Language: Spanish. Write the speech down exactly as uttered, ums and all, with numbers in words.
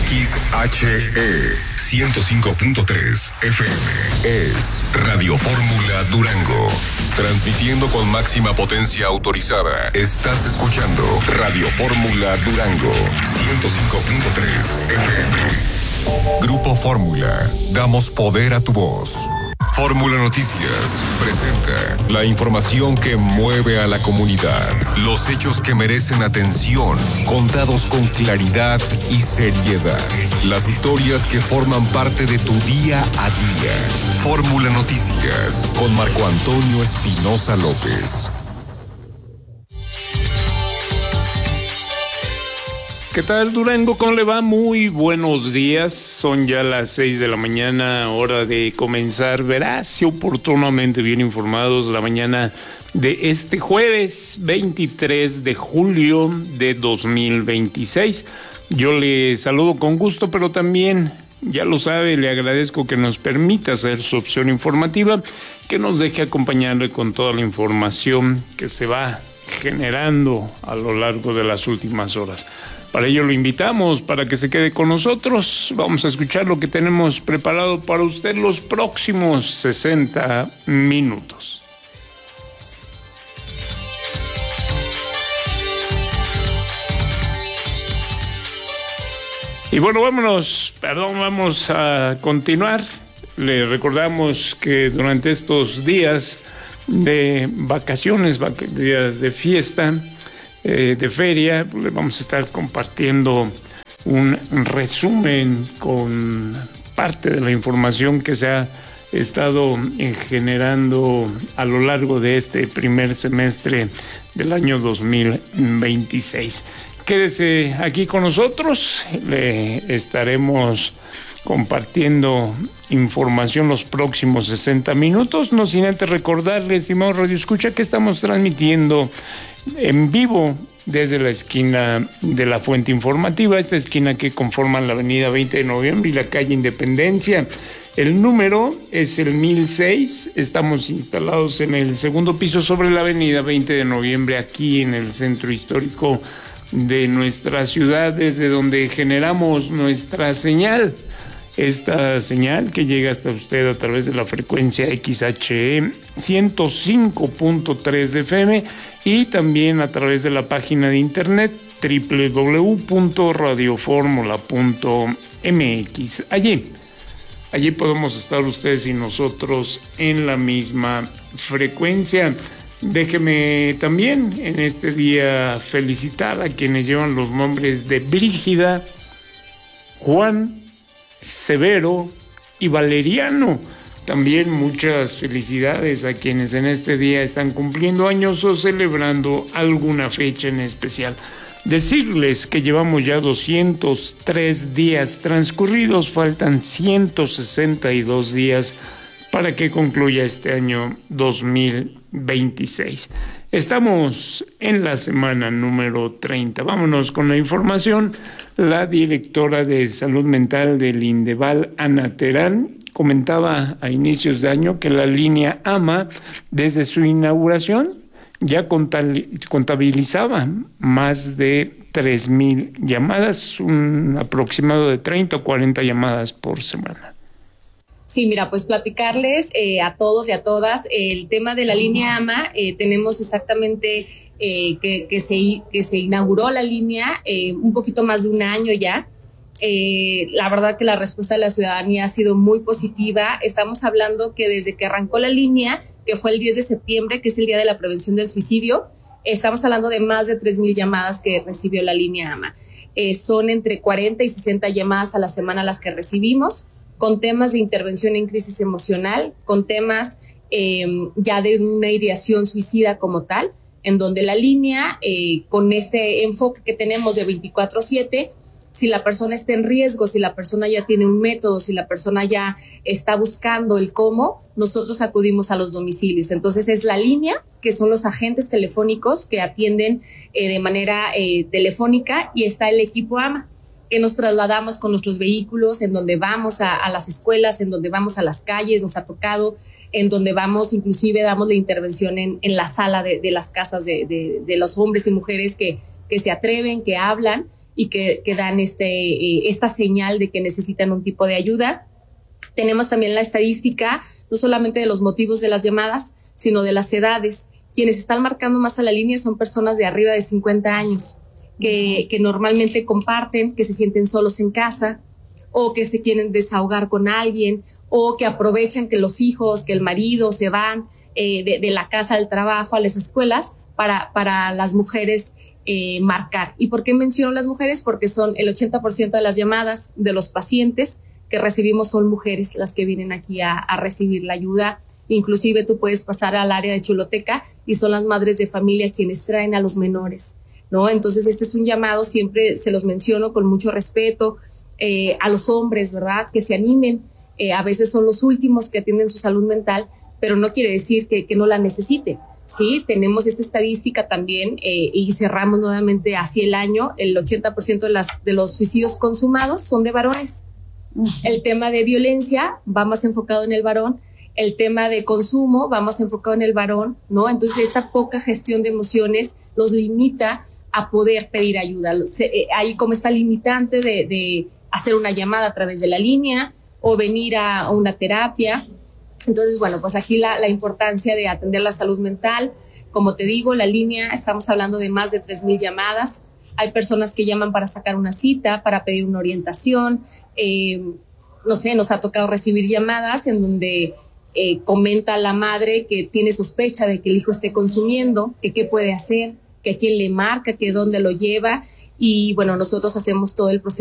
X H E ciento cinco punto tres F M es Radio Fórmula Durango. Transmitiendo con máxima potencia autorizada. Estás escuchando Radio Fórmula Durango ciento cinco punto tres F M. Grupo Fórmula. Damos poder a tu voz. Fórmula Noticias presenta la información que mueve a la comunidad, los hechos que merecen atención, contados con claridad y seriedad, las historias que forman parte de tu día a día. Fórmula Noticias con Marco Antonio Espinosa López. ¿Qué tal, Durango? ¿Cómo le va? Muy buenos días. Son ya las seis de la mañana, hora de comenzar veraz y oportunamente bien informados la mañana de este jueves veintitrés de julio de dos mil veintiséis. Yo le saludo con gusto, pero también, ya lo sabe, le agradezco que nos permita ser su opción informativa, que nos deje acompañarle con toda la información que se va generando a lo largo de las últimas horas. Para ello lo invitamos para que se quede con nosotros. Vamos a escuchar lo que tenemos preparado para usted los próximos sesenta minutos. Y bueno, vámonos, perdón, vamos a continuar. Le recordamos que durante estos días de vacaciones, vac- días de fiesta, Eh, de feria, pues vamos a estar compartiendo un resumen con parte de la información que se ha estado eh, generando a lo largo de este primer semestre del año dos mil veintiséis. Quédese aquí con nosotros, le estaremos compartiendo información los próximos sesenta minutos, no sin antes recordarle, estimado Radio Escucha, que estamos transmitiendo en vivo desde la esquina de la Fuente Informativa, esta esquina que conforma la avenida veinte de noviembre y la calle Independencia. El número es el mil seis, estamos instalados en el segundo piso sobre la avenida veinte de noviembre, aquí en el centro histórico de nuestra ciudad, desde donde generamos nuestra señal. Esta señal que llega hasta usted a través de la frecuencia X H E ciento cinco punto tres de F M y también a través de la página de internet doble u doble u doble u punto radio fórmula punto m x. Allí, allí podemos estar ustedes y nosotros en la misma frecuencia. Déjeme también en este día felicitar a quienes llevan los nombres de Brígida, Juan, Severo y Valeriano. También muchas felicidades a quienes en este día están cumpliendo años o celebrando alguna fecha en especial. Decirles que llevamos ya doscientos tres días transcurridos, faltan ciento sesenta y dos días para que concluya este año dos mil veintiséis. Estamos en la semana número treinta. Vámonos con la información. La directora de Salud Mental del Indeval, Ana Terán, comentaba a inicios de año que la línea A M A, desde su inauguración, ya contabilizaba más de tres mil llamadas, un aproximado de treinta o cuarenta llamadas por semana. Sí, mira, pues platicarles eh, a todos y a todas el tema de la línea A M A. Eh, tenemos exactamente eh, que, que, se, que se inauguró la línea eh, un poquito más de un año ya. Eh, la verdad que la respuesta de la ciudadanía ha sido muy positiva. Estamos hablando que desde que arrancó la línea, que fue el diez de septiembre, que es el Día de la Prevención del Suicidio, estamos hablando de más de tres mil llamadas que recibió la línea A M A. Eh, son entre cuarenta y sesenta llamadas a la semana las que recibimos, con temas de intervención en crisis emocional, con temas eh, ya de una ideación suicida como tal, en donde la línea, eh, con este enfoque que tenemos de veinticuatro siete, si la persona está en riesgo, si la persona ya tiene un método, si la persona ya está buscando el cómo, nosotros acudimos a los domicilios. Entonces es la línea, que son los agentes telefónicos que atienden eh, de manera eh, telefónica, y está el equipo A M A, que nos trasladamos con nuestros vehículos, en donde vamos a, a las escuelas, en donde vamos a las calles, nos ha tocado, en donde vamos, inclusive damos la intervención en, en la sala de, de las casas de, de, de los hombres y mujeres que, que se atreven, que hablan. y que, que dan este, eh, esta señal de que necesitan un tipo de ayuda. Tenemos también la estadística, no solamente de los motivos de las llamadas, sino de las edades. Quienes están marcando más a la línea son personas de arriba de cincuenta años, que, que normalmente comparten, que se sienten solos en casa, o que se quieren desahogar con alguien, o que aprovechan que los hijos, que el marido se van eh, de, de la casa al trabajo, a las escuelas, para, para las mujeres eh, marcar. ¿Y por qué menciono las mujeres? Porque son el ochenta por ciento de las llamadas de los pacientes que recibimos son mujeres las que vienen aquí a, a recibir la ayuda. Inclusive tú puedes pasar al área de Choloteca y son las madres de familia quienes traen a los menores, ¿no? Entonces este es un llamado, siempre se los menciono con mucho respeto, eh, a los hombres, ¿verdad? Que se animen, eh, a veces son los últimos que atienden su salud mental, pero no quiere decir que, que no la necesiten. Sí, tenemos esta estadística también eh, y cerramos nuevamente así el año, el ochenta por ciento de, las, de los suicidios consumados son de varones. El tema de violencia va más enfocado en el varón, el tema de consumo va más enfocado en el varón, ¿no? Entonces esta poca gestión de emociones los limita a poder pedir ayuda. Se, eh, hay como esta limitante de, de hacer una llamada a través de la línea o venir a, a una terapia. Entonces, bueno, pues aquí la, la importancia de atender la salud mental. Como te digo, la línea, estamos hablando de más de tres mil llamadas. Hay personas que llaman para sacar una cita, para pedir una orientación. Eh, no sé, nos ha tocado recibir llamadas en donde eh, comenta la madre que tiene sospecha de que el hijo esté consumiendo, que qué puede hacer, que a quién le marca, que dónde lo lleva. Y bueno, nosotros hacemos todo el proceso